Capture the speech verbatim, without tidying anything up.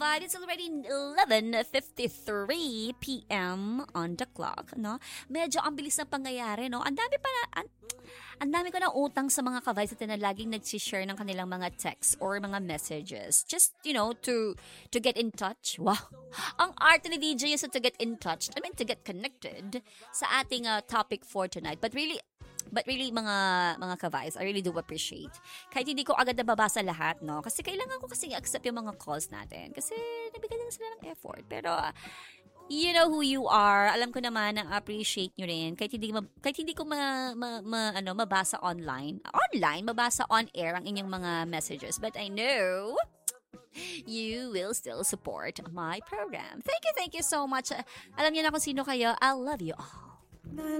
Vibe. It's already eleven fifty-three p.m. on the clock, no? Medyo ang bilis ng pangyayari, no? Ang dami pa na, ang, ang dami ko na utang sa mga ka-vibes na laging nag-share ng kanilang mga texts or mga messages. Just, you know, to to get in touch. Wow. Ang art ni D J is to get in touch. I mean, to get connected sa ating uh, topic for tonight. But really, But really, mga mga ka-vibes, I really do appreciate. Kahit hindi ko agad nababasa lahat, no? Kasi kailangan ko kasi accept yung mga calls natin. Kasi nabigyan lang sila ng effort. Pero, uh, you know who you are. Alam ko naman na appreciate nyo rin. Kahit hindi, ma- kahit hindi ko ma, ma, ma, ano, mabasa online. Online, mabasa on air ang inyong mga messages. But I know you will still support my program. Thank you, thank you so much. Alam niyo na kung sino kayo. I love you all.